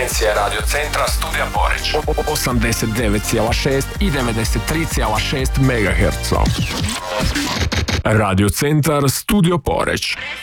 frekvencije Radio Centra Studija Poreć. 89,6 i 93,6 MHz. Radio Centar Studio Poreć.